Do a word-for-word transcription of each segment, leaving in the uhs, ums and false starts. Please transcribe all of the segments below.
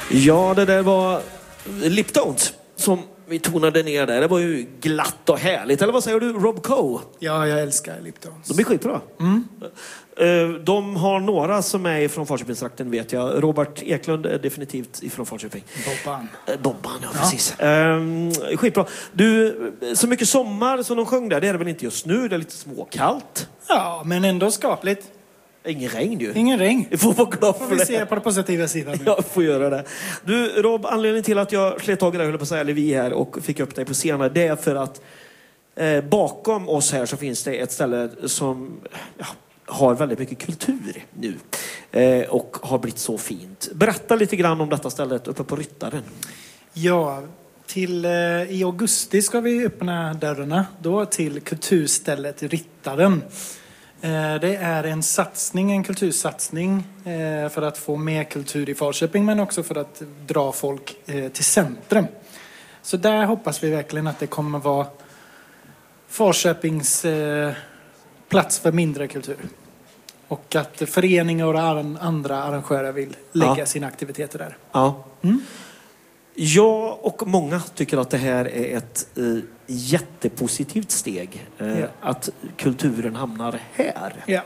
Ja, det där var Liptones som vi tonade ner där. Det var ju glatt och härligt. Eller vad säger du, Rob Coe? Ja, jag älskar Liptones. De är skitbra. Mm. De har några som är från Falköpingstrakten, vet jag. Robert Eklund är definitivt ifrån Falköping. Bobban. Bobban, ja, ja. precis. Ehm, skitbra. Du, så mycket sommar som de sjöng där, det är det väl inte just nu? Det är lite småkallt. Ja, men ändå skapligt. Ingen regn ju. Ingen regn. Vi får vara glada för vi det. se på den positiva sidan. Jag får göra det. Du, Rob, anledningen till att jag slet tag i dig, höll på att säga, eller vi här, och fick upp dig på scenen, det är för att eh, bakom oss här så finns det ett ställe som ja, har väldigt mycket kultur nu. Eh, och har blivit så fint. Berätta lite grann om detta stället uppe på Ryttaren. Ja, till, eh, i augusti ska vi öppna dörrarna då till kulturstället Ryttaren. Det är en satsning, en kultursatsning för att få mer kultur i Falköping, men också för att dra folk till centrum. Så där hoppas vi verkligen att det kommer vara Falköpings plats för mindre kultur. Och att föreningar och andra arrangörer vill lägga ja. sina aktiviteter där. Ja. Mm. Jag och många tycker att det här är ett eh, jättepositivt steg. Eh, ja. Att kulturen hamnar här. Ja.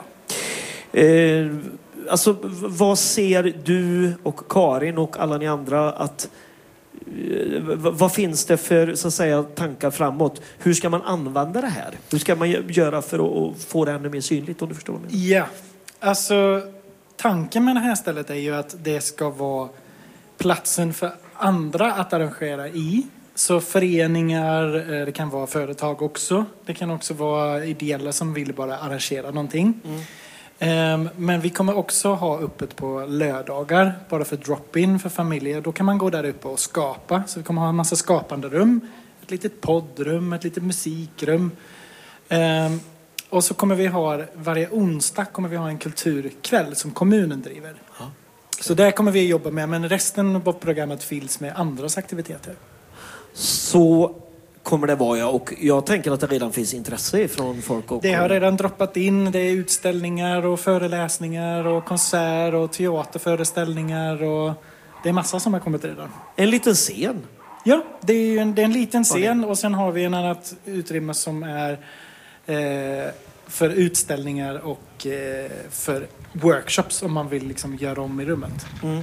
Eh, alltså, vad ser du och Karin och alla ni andra att eh, vad finns det för, så att säga, tankar framåt? Hur ska man använda det här? Hur ska man göra för att få det ännu mer synligt, om du förstår mig? Ja, alltså tanken med det här stället är ju att det ska vara platsen för andra att arrangera i. Så föreningar, det kan vara företag också. Det kan också vara ideella som vill bara arrangera någonting. Mm. Men vi kommer också ha öppet på lördagar, bara för drop-in för familjer. Då kan man gå där uppe och skapa. Så vi kommer ha en massa skapande rum. Ett litet poddrum, ett litet musikrum. Och så kommer vi ha, varje onsdag kommer vi ha en kulturkväll som kommunen driver. Ja. Så där kommer vi jobba med, men resten av programmet fylls med andras aktiviteter. Så kommer det vara, ja. Och jag tänker att det redan finns intresse från folk. Och det har redan droppat in. Det är utställningar och föreläsningar och konsert och teaterföreställningar. Och det är massa som har kommit redan. En liten scen. Ja, det är, ju en, det är en liten scen. Och sen har vi en annat utrymme som är eh, för utställningar och eh, för workshops om man vill liksom göra om i rummet. Mm.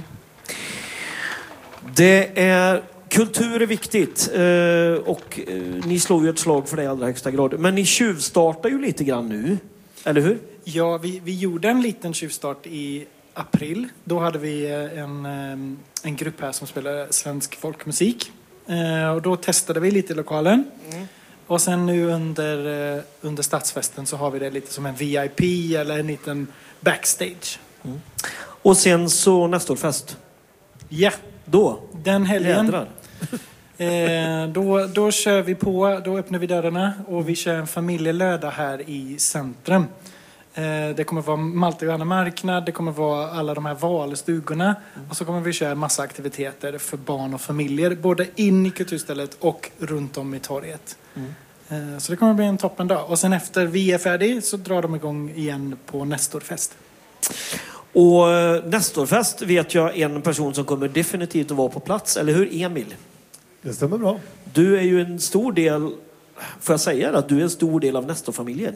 Det är... Kultur är viktigt eh, och eh, ni slår ju ett slag för det i allra högsta grad. Men ni tjuvstartar ju lite grann nu, eller hur? Ja, vi, vi gjorde en liten tjuvstart i april. Då hade vi en, en grupp här som spelade svensk folkmusik. Eh, och då testade vi lite i lokalen. Mm. Och sen nu under, under stadsfesten så har vi det lite som en V I P eller en liten backstage. Mm. Och sen så nästa år fest. Ja. Då? Den helgen. eh, då, då kör vi på, då öppnar vi dörrarna och vi kör en familjelördag här i centrum. Eh, det kommer vara Malte och Johanna marknad, det kommer vara alla de här valstugorna mm. och så kommer vi köra en massa aktiviteter för barn och familjer, både in i kulturstället och runt om i torget. Mm. Eh, så det kommer bli en toppen dag. Och sen efter vi är färdig så drar de igång igen på Nestorfest. Och Nestorfest vet jag en person som kommer definitivt att vara på plats, eller hur, Emil? Det stämmer bra. Du är ju en stor del, får jag säga det, att du är en stor del av Nestorfamiljen.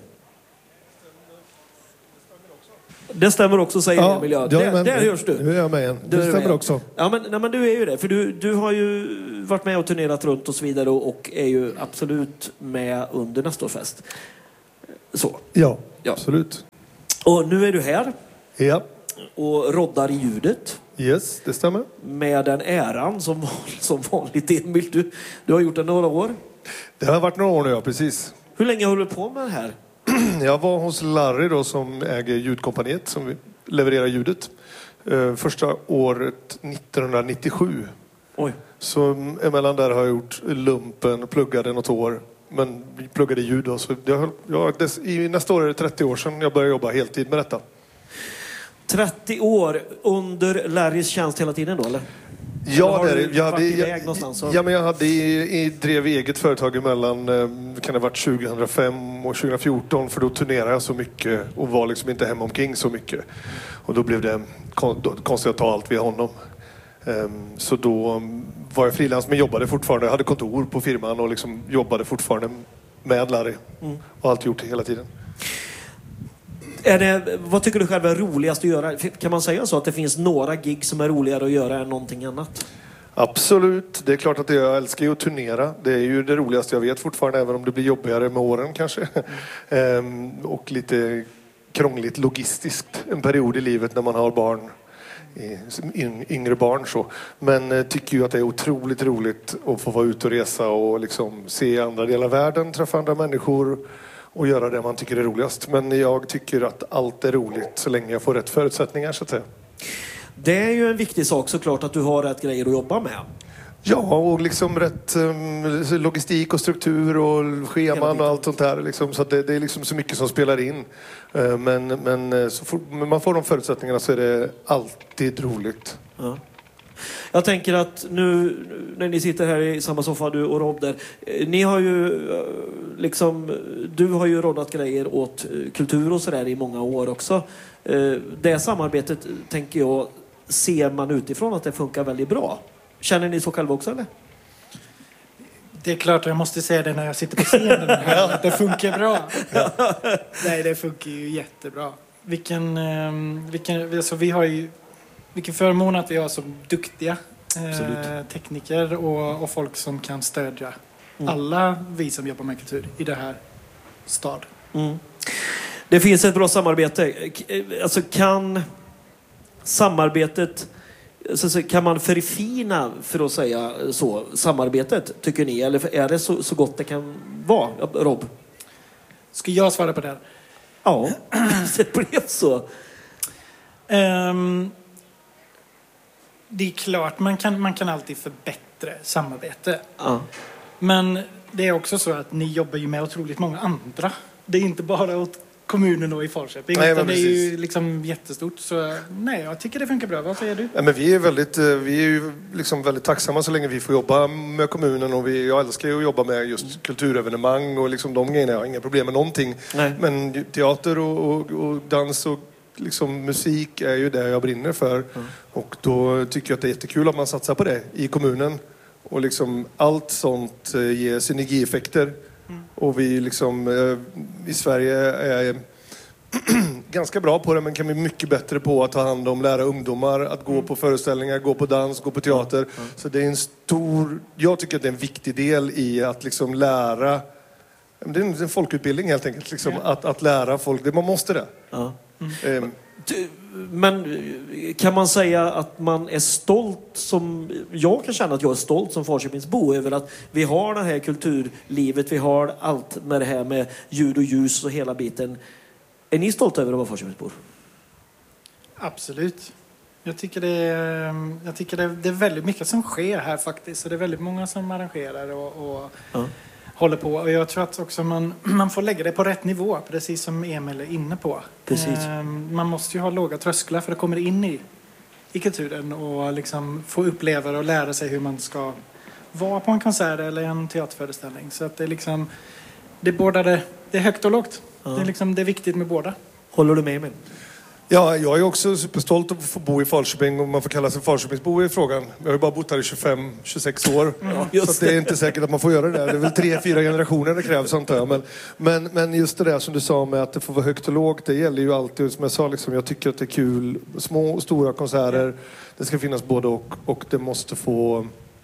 Det stämmer också, säger ja, Emil. Ja, det, det, det hörs du. Nu är jag med igen. Det stämmer med. också. Ja, men, nej, men du är ju det. För du, du har ju varit med och turnerat runt och så vidare och, och är ju absolut med under Nestorfest. Så. Ja, ja, absolut. Och nu är du här. Ja. Och roddar i ljudet. Yes, det stämmer. Med den äran som, som vanligt, Emil. Du, du har gjort det några år. Det har varit några år nu, ja, precis. Hur länge har du på med det här? Jag var hos Larry då, som äger ljudkompaniet som levererar ljudet. Första året nittonhundranittiosju. Oj. Så emellan där har jag gjort lumpen, pluggade något år. Men vi pluggade ljud då. Så jag, jag, dess, i nästa år är det trettio år sedan jag började jobba heltid med detta. trettio år under Larrys tjänst hela tiden då, eller? Ja, eller det är, jag hade, jag, någonstans, ja, men jag hade i, i drev eget företag emellan, kan det ha varit tjugohundrafem och tjugofjorton, för då turnerade jag så mycket och var liksom inte hemma omkring så mycket. Och då blev det konstigt att ta allt via honom. Um, så då var jag frilans men jobbade fortfarande. Jag hade kontor på firman och liksom jobbade fortfarande med Larry. Mm. Och allt gjort hela tiden. Är det, vad tycker du själv är roligast att göra? Kan man säga så att det finns några gig som är roligare att göra än någonting annat? Absolut. Det är klart att jag älskar ju att turnera. Det är ju det roligaste jag vet fortfarande, även om det blir jobbigare med åren kanske. Mm. um, och lite krångligt logistiskt en period i livet när man har barn. Yngre barn så. Men eh, tycker ju att det är otroligt roligt att få vara ute och resa och liksom se andra delar av världen, träffa andra människor och göra det man tycker är roligast. Men jag tycker att allt är roligt så länge jag får rätt förutsättningar så att säga. Det är ju en viktig sak såklart att du har rätt grejer att jobba med. Ja, och liksom rätt um, logistik och struktur och scheman och allt sånt där. Liksom, så att det, det är liksom så mycket som spelar in. Uh, men men så får, men man får de förutsättningarna så är det alltid roligt. Ja. Jag tänker att nu när ni sitter här i samma soffa, du och Rob där. Ni har ju liksom, du har ju roddat grejer åt kultur och sådär i många år också. Det samarbetet tänker jag, ser man utifrån att det funkar väldigt bra. Känner ni så själva också eller? Det är klart jag måste säga det när jag sitter på scenen här, att det funkar bra. Ja. Nej, det funkar ju jättebra. Vilken, vilken, alltså vi har ju vilken förmån att vi har så duktiga eh, tekniker och, och folk som kan stödja mm. alla vi som jobbar med kultur i det här stad. Mm. Det finns ett bra samarbete. Alltså kan samarbetet, alltså kan man förfina, för att säga så, samarbetet tycker ni? Eller är det så, så gott det kan vara, Rob? Ska jag svara på det? Ja, det blev så. Um, det är klart, man kan, man kan alltid förbättra samarbete. Ja. Men det är också så att ni jobbar ju med otroligt många andra. Det är inte bara åt kommunen och i Falköping. Nej, utan det är ju liksom jättestort. Så nej, jag tycker det funkar bra. Vad säger du? Ja, men vi är väldigt, vi är ju liksom väldigt tacksamma så länge vi får jobba med kommunen. Och vi, jag älskar ju att jobba med just mm. kulturevenemang och liksom de grejerna. Jag har inga problem med någonting. Nej. Men teater och, och, och dans och liksom musik är ju det jag brinner för. Mm. Och då tycker jag att det är jättekul att man satsar på det i kommunen. Och liksom allt sånt ger synergieffekter. Mm. Och vi liksom i Sverige är ganska bra på det, men kan bli mycket bättre på att ta hand om, lära ungdomar att gå mm. på föreställningar, gå på dans, gå på teater. Mm. Mm. Så det är en stor, jag tycker att det är en viktig del i att liksom lära, det är en folkutbildning helt enkelt, liksom, ja. att, att lära folk, det, man måste det. Ja. Mm. Um. Men kan man säga att man är stolt, som jag kan känna att jag är stolt som Falköpingsbo över att vi har det här kulturlivet, vi har allt med det här med ljud och ljus och hela biten. Är ni stolta över att vara Falköpingsbor? Absolut. Jag tycker, det är, jag tycker det är, det är väldigt mycket som sker här faktiskt. Så det är väldigt många som arrangerar och, och ja. håller på. Och jag tror att också man, man får lägga det på rätt nivå, precis som Emil är inne på. Precis. Man måste ju ha låga trösklar för att komma in i, i kulturen och liksom få uppleva och lära sig hur man ska vara på en konsert eller en teaterföreställning. Så att det är liksom, det är båda det, det är högt och lågt. Ja. Det är liksom, det är viktigt med båda. Håller du med mig? Ja, jag är också superstolt att få bo i Falköping, och man får kalla sig Falköpingsbo i frågan. Jag har ju bara bott här i tjugofem till tjugosex år. Mm. Så det är inte säkert att man får göra det. Det är väl tre, fyra generationer det krävs, antar jag. Men, men, men just det där som du sa med att det får vara högt och lågt, det gäller ju alltid. Som jag sa, liksom, jag tycker att det är kul. Små och stora konserter. Det ska finnas både och. Och det måste få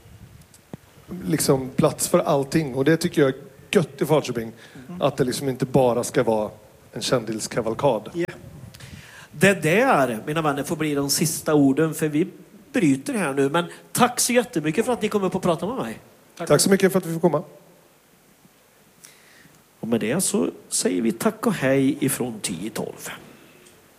liksom, plats för allting. Och det tycker jag är gött i Falköping. Mm. Att det liksom inte bara ska vara en kändilskavalkad. Yeah. Det där, mina vänner, får bli de sista orden, för vi bryter här nu. Men tack så jättemycket för att ni kom upp och pratade med mig. Tack, tack så mycket för att vi får komma. Och med det så säger vi tack och hej ifrån tio tolv.